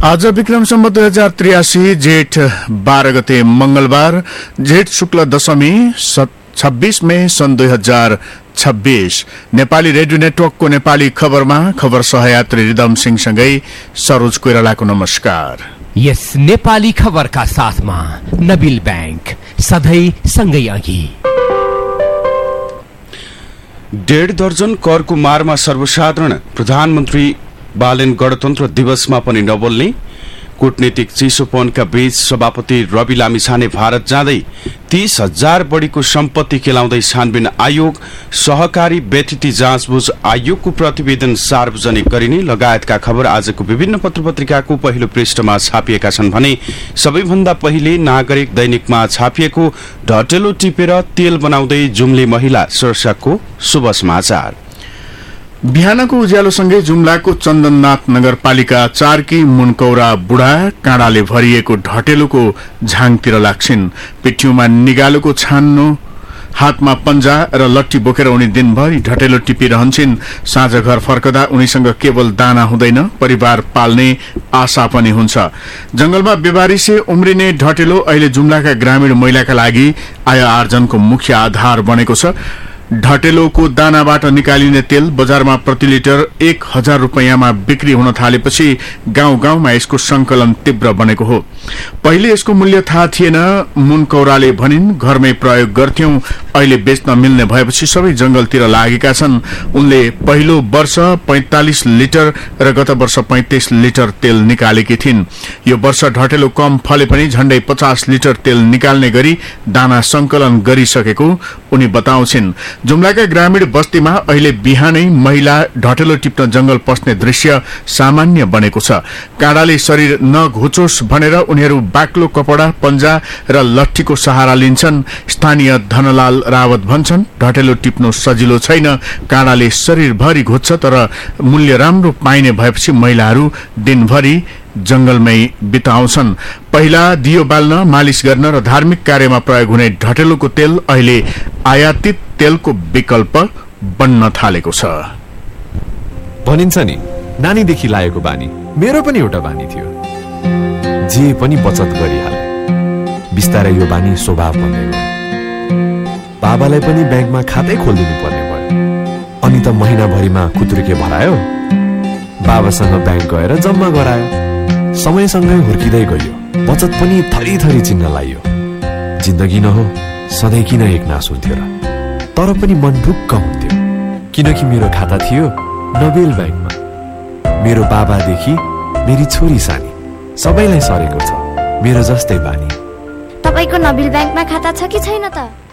आज विक्रम सम्वत 2083 जेठ 12 गते मंगलबार जेठ शुक्ल दशमी 26 मई सन् 2026 नेपाली रेडियो नेटवर्कको नेपाली खबरमा खबर सहयात्री रिदम सिंहसँगै सरोज कोइरालाको नमस्कार। यस नेपाली खबरका साथमा नबिल बैंक सधैं सँगै अघि। 1.5 दर्जन करको मारमा सर्वसाधारण प्रधानमन्त्री बालेन गणतन्त्र दिवसमा पनि नबोल्ने कूटनीतिक चिसोपनका बीच सभापति रवि लामिछाने भारत जाँदै 30,000 बढीको सम्पत्ति केलाउँदै छानबिन आयोग सहकारी व्यतिथि जाँचबुझ आयोगको प्रतिवेदन सार्वजनिक गरिने लगायतका खबर आजको विभिन्न पत्रपत्रिकाको पहिलो पृष्ठमा छापिएका छन् भने सबैभन्दा पहिले नागरिक दैनिकमा छापिएको ढटेलो टिपेर तेल बनाउँदै जुम्ली महिला शीर्षकको शुभ समाचार। बिहानको उज्यालोसँगै जुम्लाको चन्दननाथ नगरपालिका 4 की मुनकौरा बुढा काँडाले भरिएको ढटेलोको झाङतिर लाग्छिन्। पिठ्यूमा निगालोको छान्नु, हातमा पन्जा र लट्ठी बोकेर उनी दिनभरि ढटेलो टिपिरहन्छन्। साँझ घर फर्कदा उनीसँग केवल दाना हुँदैन, परिवार पाल्ने आशा पनि हुन्छ। जंगलमा बेबारिसे उम्रिने ढटेलो अहिले जुम्लाका ग्रामीण महिलाका लागि आय आर्जनको मुख्य आधार बनेको छ। ढटेलोको दानाबाट निकालिने तेल बजारमा प्रति लिटर 1,000 रुपैयाँमा बिक्री हुन थालेपछि गाउँ गाउँमा यसको संकलन तीव्र बनेको हो। पहिले यसको मूल्य थाहा थिएन। मुनकौराले भनिन्, घरमै प्रयोग गर्थ्यौं, अहिले बेच्न मिल्ने भएपछि सबै जंगलतिर लागेका छन्। उनले पहिलो वर्ष 45 लिटर र गत वर्ष 35 लिटर तेल निकालेकी थिइन्। यो वर्ष ढटेलो कम फले पनि झण्डै 50 लिटर तेल निकाल्ने गरी दाना संकलन गरिसकेको उनी बताउँछिन्। जुम्लाका ग्रामीण बस्तीमा अहिले बिहानै महिला ढटेलो टिप्न जंगल पस्ने दृश्य सामान्य बनेको छ। काँडाले शरीर नघुचोस् भनेर उनीहरू बाक्लो कपडा, पन्जा र लट्ठीको सहारा लिन्छन्। स्थानीय धनलाल रावत भन्छन्, ढटेलो टिप्नु सजिलो छैन। काँडाले शरीरभरि घुच्छ, तर मूल्य राम्रो पाइने भएपछि महिलाहरू दिनभरि जंगलमै बिताउँछन्। पहिला दियो बाल्न, मालिश गर्न र धार्मिक कार्यमा प्रयोग हुने ढटेलोको तेल अहिले आयातित तेलको विकल्प बन्न थालेको छ। भनिन्छ नि, नानीदेखि लागेको बानी मेरो पनि एउटा बानी थियो। जे पनि बचत गरिहाले, बिस्तारै यो बानी स्वभाव बन्दै गयो। बाबालाई पनि ब्याङ्कमा खातै खोलिदिनु पर्ने भयो। अनि त महिनाभरिमा खुत्रुके भरायो, बाबासँग ब्याङ्क गएर जम्मा गरायो। समयसँगै हुर्किँदै गयो, बचत पनि थरी थरी चिन्न लाग्यो। जिन्दगी न हो, सधैँ किन एकनास हुन्थ्यो र? तर पनि मन ढुक्क हुन्थ्यो, किनकि मेरो खाता थियो नबेल ब्याङ्कमा। मेरो बाबादेखि मेरी छोरी सानी सबैलाई सरेको छ मेरो जस्तै बानी। तपाईको नबेल ब्याङ्कमा खाता छ कि छैन त?